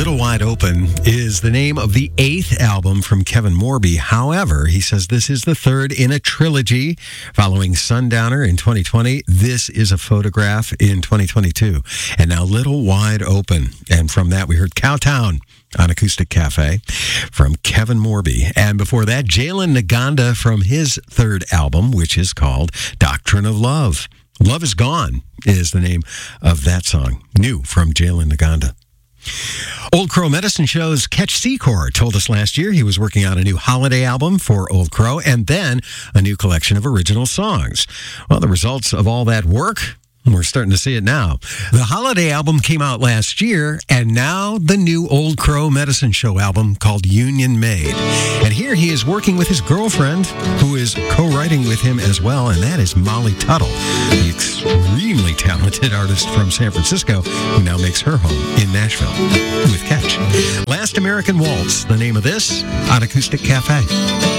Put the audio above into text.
Little Wide Open is the name of the 8th album from Kevin Morby. However, he says this is the 3rd in a trilogy following Sundowner in 2020. This is a Photograph in 2022. And now Little Wide Open. And from that, we heard Cowtown on Acoustic Cafe from Kevin Morby. And before that, Jalen Naganda from his 3rd album, which is called Doctrine of Love. Love is Gone is the name of that song. New from Jalen Naganda. Old Crow Medicine Show's Ketch Secor told us last year he was working on a new holiday album for Old Crow and then a new collection of original songs. Well, the results of all that work, we're starting to see it now. The holiday album came out last year, and now the new Old Crow Medicine Show album called Union Made. And here he is working with his girlfriend, who is co-writing with him as well, and that is Molly Tuttle, the extremely talented artist from San Francisco, who now makes her home in Nashville with Ketch. Last American Waltz, the name of this, on Acoustic Cafe.